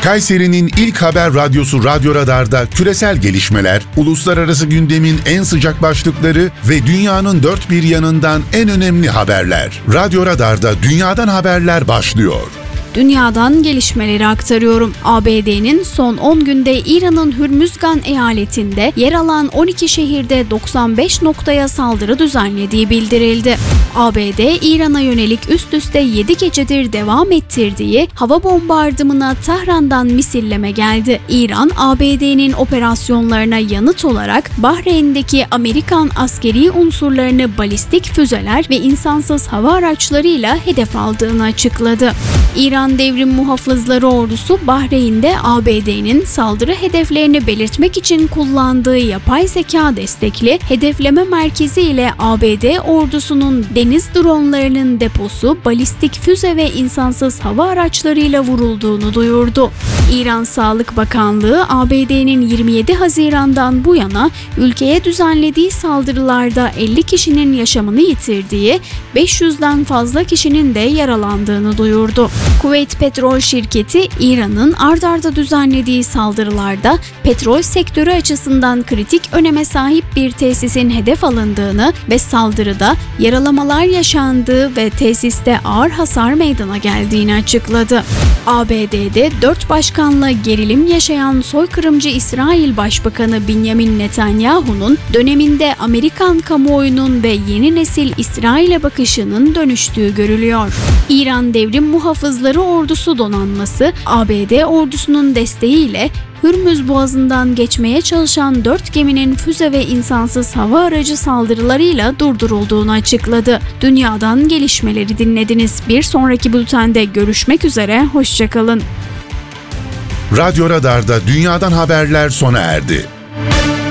Kayseri'nin ilk haber radyosu Radyo Radar'da küresel gelişmeler, uluslararası gündemin en sıcak başlıkları ve dünyanın dört bir yanından en önemli haberler. Radyo Radar'da dünyadan haberler başlıyor. Dünyadan gelişmeleri aktarıyorum. ABD'nin son 10 günde İran'ın Hürmüzgan eyaletinde yer alan 12 şehirde 95 noktaya saldırı düzenlediği bildirildi. ABD, İran'a yönelik üst üste 7 gecedir devam ettirdiği hava bombardımına Tahran'dan misilleme geldi. İran, ABD'nin operasyonlarına yanıt olarak Bahreyn'deki Amerikan askeri unsurlarını balistik füzeler ve insansız hava araçlarıyla hedef aldığını açıkladı. İran Devrim Muhafızları Ordusu, Bahreyn'de ABD'nin saldırı hedeflerini belirtmek için kullandığı yapay zeka destekli hedefleme merkezi ile ABD ordusunun deniz dronlarının deposu, balistik füze ve insansız hava araçlarıyla vurulduğunu duyurdu. İran Sağlık Bakanlığı, ABD'nin 27 Haziran'dan bu yana ülkeye düzenlediği saldırılarda 50 kişinin yaşamını yitirdiği, 500'den fazla kişinin de yaralandığını duyurdu. Kuveyt Petrol Şirketi, İran'ın ard arda düzenlediği saldırılarda petrol sektörü açısından kritik öneme sahip bir tesisin hedef alındığını ve saldırıda yaralamalar yaşandığı ve tesiste ağır hasar meydana geldiğini açıkladı. ABD'de 4 başkanla gerilim yaşayan soykırımcı İsrail Başbakanı Benjamin Netanyahu'nun döneminde Amerikan kamuoyunun ve yeni nesil İsrail'e bakışının dönüştüğü görülüyor. İran Devrim Muhafızları Ordusu donanması, ABD ordusunun desteğiyle Hürmüz Boğazı'ndan geçmeye çalışan 4 geminin füze ve insansız hava aracı saldırılarıyla durdurulduğunu açıkladı. Dünyadan gelişmeleri dinlediniz. Bir sonraki bültende görüşmek üzere, hoşçakalın. Radyo Radar'da dünyadan haberler sona erdi.